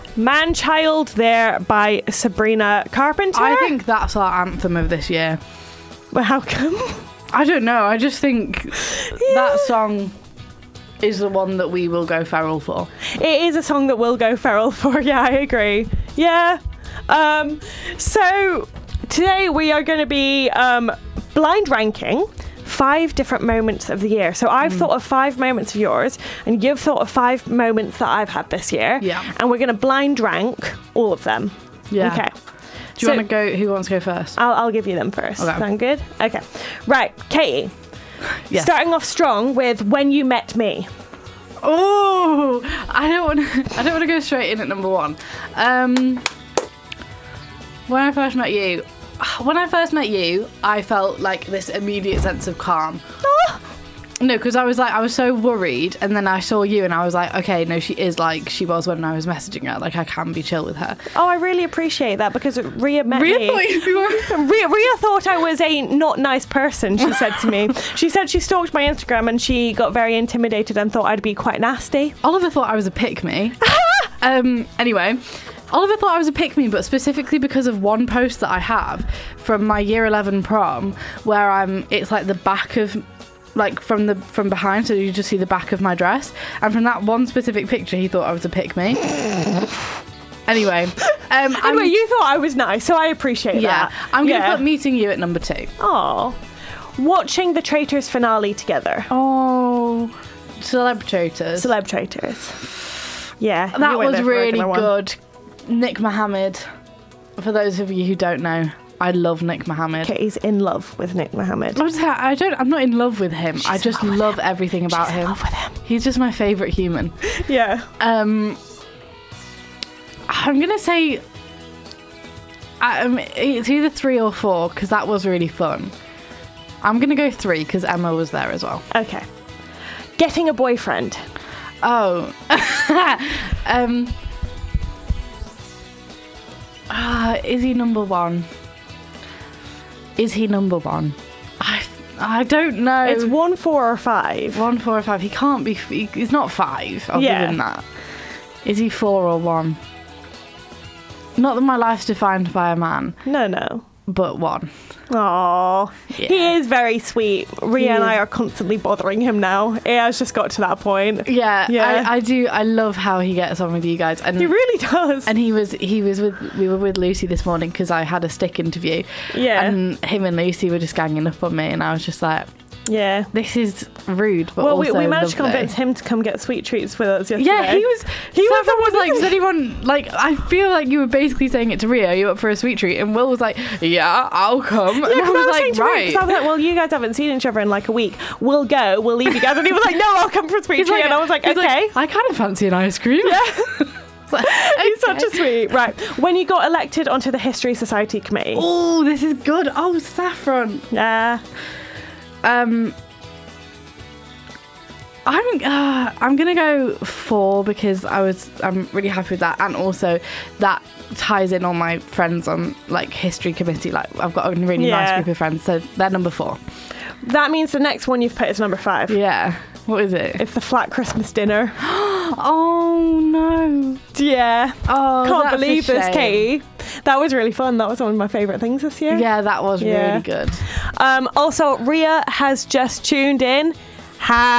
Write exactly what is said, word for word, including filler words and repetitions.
Man-Child there by Sabrina Carpenter. I think that's our anthem of this year. Well, how come? I don't know. I just think Yeah. that song is the one that we will go feral for. It is a song that we'll go feral for. Yeah, I agree. Yeah. Um, so today we are going to be um, blind ranking five different moments of the year. So I've mm. thought of five moments of yours, and you've thought of five moments that I've had this year. Yeah. And we're going to blind rank all of them. Yeah. Okay. Do you so, want to go? Who wants to go first? I'll, I'll give you them first. Okay. Sound good? Okay. Right, Katie. Yes. Starting off strong with When You Met Me. Oh, I don't want. I don't want to go straight in at number one. Um, when I first met you, when I first met you, I felt like this immediate sense of calm. Oh. No, because I was like, I was so worried, and then I saw you, and I was like, okay, no, she is like she was when I was messaging her. Like, I can be chill with her. Oh, I really appreciate that, because Rhea met Rhea me. Thought you were... Rhea, Rhea thought I was a not nice person, she said to me. She said she stalked my Instagram and she got very intimidated and thought I'd be quite nasty. Oliver thought I was a pick-me. um, anyway... Oliver thought I was a pick-me, but specifically because of one post that I have from my year eleven prom, where I'm, it's like the back of, like from the from behind, so you just see the back of my dress. And from that one specific picture, he thought I was a pick-me. Anyway, um, anyway, I'm, you thought I was nice, so I appreciate yeah, that. I'm gonna yeah. put meeting you at number two. Oh, watching the Traitors finale together. Oh, Celeb Traitors. Celeb Traitors. Yeah, that was really one. good. Nick Mohammed. For those of you who don't know, I love Nick Mohammed. Katie's in love with Nick Mohammed. I, was, I don't. I'm not in love with him. She's I just love, love him. everything about She's him. in love with him. He's just my favourite human. Yeah. Um. I'm gonna say. Um, it's either three or four because that was really fun. I'm gonna go three because Emma was there as well. Okay. Getting a boyfriend. Oh. um. Ah, uh, is he number one? Is he number one? I I don't know. It's one, four, or five. One, four, or five. He can't be. He, he's not five. I'll yeah. give him that. Is he four or one? Not that my life's defined by a man. No, no. But one. Aww. Yeah. He is very sweet. Rhea He and is. I are constantly bothering him now. It has just got to that point. Yeah, Yeah. I, I do. I love how he gets on with you guys. And He really does. And he was he was with we were with Lucy this morning because I had a stick interview. Yeah. And him and Lucy were just ganging up on me, and I was just like, yeah. this is rude, but well, also we, we managed lovely. to convince him to come get sweet treats with us yesterday. Yeah, he was. He was the Saffron was one, like, wasn't does he? anyone like? I feel like you were basically saying it to Rio. You up for a sweet treat? And Will was like, yeah, I'll come. Yeah, and I because was, I was saying like, to him, right. 'cause I was like, well, you guys haven't seen each other in like a week. We'll go. We'll leave you guys. And he was like, no, I'll come for a sweet He's treat. like- and I was like, he's okay. like, I kind of fancy an ice cream. Yeah. Like, He's such a okay. sweet. Right. When you got elected onto the History Society committee. Oh, this is good. Oh, Saffron. Yeah. Um, I'm uh, I'm gonna go four because I was I'm really happy with that, and also that ties in all my friends on like history committee. Like I've got a really Yeah. nice group of friends, so they're number four. That means the next one you've put is number five. Yeah. What is it? It's the flat Christmas dinner. Oh no. Yeah. Oh, Can't that's a believe this, shame. Katie. That was really fun. That was one of my favourite things this year. Yeah, that was Yeah. really good. Um, also, Rhea has just tuned in. Hi.